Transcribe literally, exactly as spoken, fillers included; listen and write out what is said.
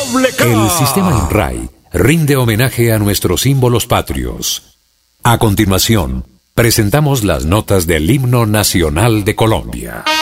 Doble K. El sistema INRAI rinde homenaje a nuestros símbolos patrios. A continuación, presentamos las notas del himno nacional de Colombia.